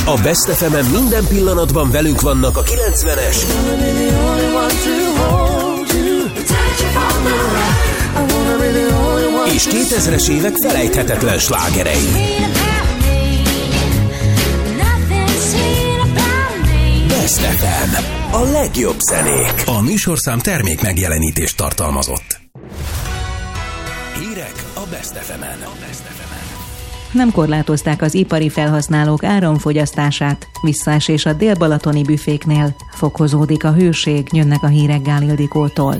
A Best FM-en minden pillanatban velünk vannak a 90-es és 2000-es évek felejthetetlen slágerei. Best FM. A legjobb zenék. A műsorszám termék megjelenítést tartalmazott. Hírek a Best FM-en. Nem korlátozták az ipari felhasználók áramfogyasztását. Visszaesés a dél-balatoni büféknél. Fokozódik a hőség, jönnek a hírek Gál Ildikótól.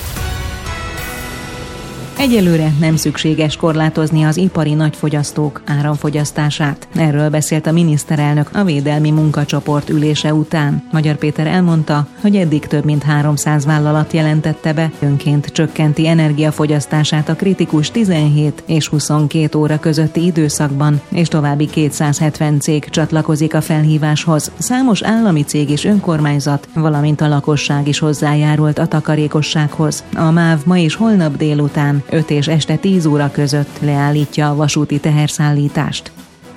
Egyelőre nem szükséges korlátozni az ipari nagyfogyasztók áramfogyasztását. Erről beszélt a miniszterelnök a védelmi munkacsoport ülése után. Magyar Péter elmondta, hogy eddig több mint 300 vállalat jelentette be, önként csökkenti energiafogyasztását a kritikus 17 és 22 óra közötti időszakban, és további 270 cég csatlakozik a felhíváshoz. Számos állami cég és önkormányzat, valamint a lakosság is hozzájárult a takarékossághoz. A MÁV ma és holnap délután 5 és este 10 óra között leállítja a vasúti teherszállítást.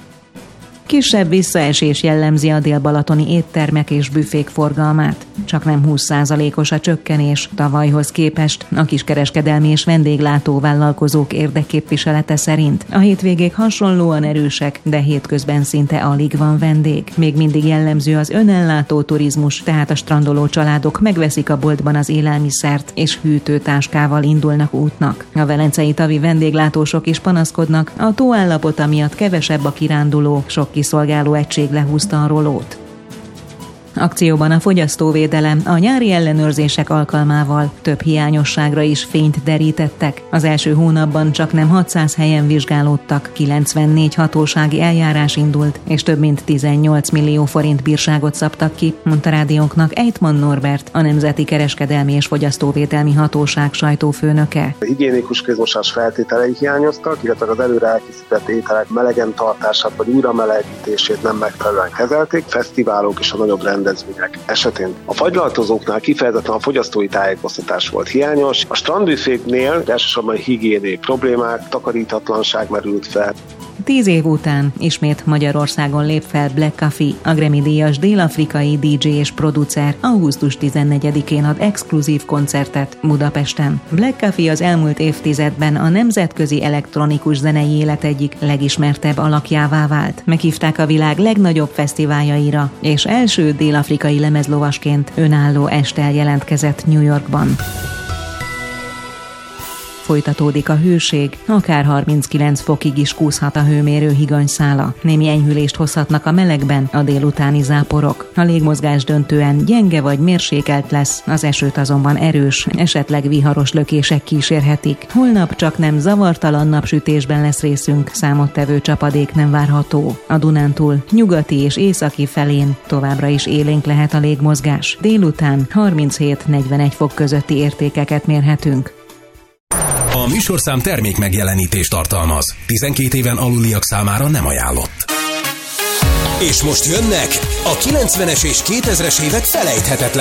Kisebb visszaesés jellemzi a dél-balatoni éttermek és büfék forgalmát. Csaknem 20%-os a csökkenés tavalyhoz képest a kiskereskedelmi és vendéglátó vállalkozók érdekképviselete szerint. A hétvégék hasonlóan erősek, de hétközben szinte alig van vendég. Még mindig jellemző az önellátó turizmus, tehát a strandoló családok megveszik a boltban az élelmiszert, és hűtőtáskával indulnak útnak. A velencei tavi vendéglátósok is panaszkodnak, a tó állapota miatt kevesebb a kiránduló, sok kiszolgáló egység lehúzta a rolót. Akcióban a fogyasztóvédelem a nyári ellenőrzések alkalmával több hiányosságra is fényt derítettek. Az első hónapban csaknem 600 helyen vizsgálódtak, 94 hatósági eljárás indult, és több mint 18 millió forint bírságot szabtak ki, mondta rádiónknak Ejtman Norbert, a Nemzeti Kereskedelmi és Fogyasztóvédelmi Hatóság sajtófőnöke. A higiénikus kézmosás feltételei hiányoztak, illetve az előre elkészített ételek melegen tartását vagy újra melegítését nem megfelelően kezelték, fesztiválok és a nagyobb rendezvények esetén. A fagylaltozóknál kifejezetten a fogyasztói tájékoztatás volt hiányos, a strandbüféknél elsősorban higiéniai problémák, takarítatlanság merült fel. 10 év után ismét Magyarországon lép fel Black Coffee, a Grammy-díjas dél-afrikai DJ és producer augusztus 14-én ad exkluzív koncertet Budapesten. Black Coffee az elmúlt évtizedben a nemzetközi elektronikus zenei élet egyik legismertebb alakjává vált. Meghívták a világ legnagyobb fesztiváljaira, és első dél-afrikai lemezlovasként önálló esttel jelentkezett New Yorkban. Folytatódik a hőség, akár 39 fokig is kúszhat a hőmérő higanyszála. Némi enyhülést hozhatnak a melegben a délutáni záporok. A légmozgás döntően gyenge vagy mérsékelt lesz, az esőt azonban erős, esetleg viharos lökések kísérhetik. Holnap csaknem zavartalan napsütésben lesz részünk, számottevő csapadék nem várható. A Dunántúl nyugati és északi felén továbbra is élénk lehet a légmozgás. Délután 37-41 fok közötti értékeket mérhetünk. A műsorszám termék megjelenítést tartalmaz. 12 éven aluliak számára nem ajánlott. És most jönnek a 90-es és 2000-es évek felejthetetlen